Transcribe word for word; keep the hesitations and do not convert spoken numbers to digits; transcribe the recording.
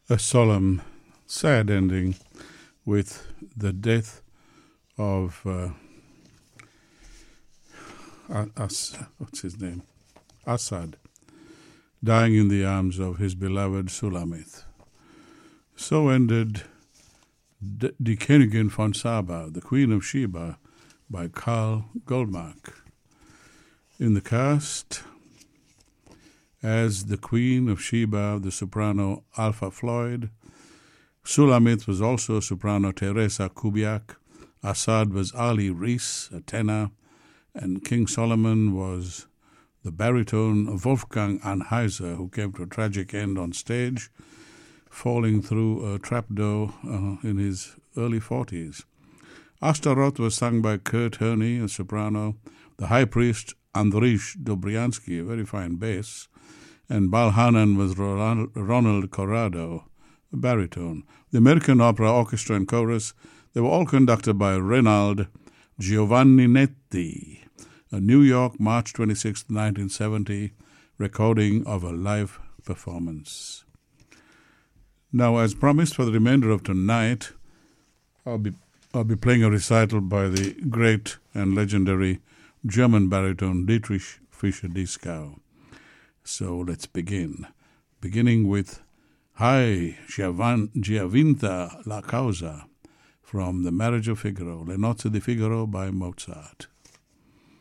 a solemn, sad ending with the death of uh, As, what's his name? Assad, dying in the arms of his beloved Sulamith. So ended D- Die Königin von Saba, the Queen of Sheba, by Karl Goldmark. In the cast, as the Queen of Sheba, the soprano Alpha Floyd. Sulamith was also soprano Teresa Kubiak. Assad was Ali Rees, a tenor. And King Solomon was the baritone Wolfgang Anheuser, who came to a tragic end on stage, falling through a trapdoor uh, in his early forties. Astaroth was sung by Kurt Herney, a soprano, the high priest Andriy Dobriansky, a very fine bass, and Balhanan was Ronald Corrado, a baritone. The American Opera Orchestra and Chorus, they were all conducted by Reynald Giovanninetti, a New York, March twenty-sixth, nineteen seventy, recording of a live performance. Now, as promised for the remainder of tonight, I'll be I'll be playing a recital by the great and legendary German baritone Dietrich Fischer-Dieskau. So let's begin, beginning with Hai Giavinta la Causa from The Marriage of Figaro, Le Nozze di Figaro by Mozart.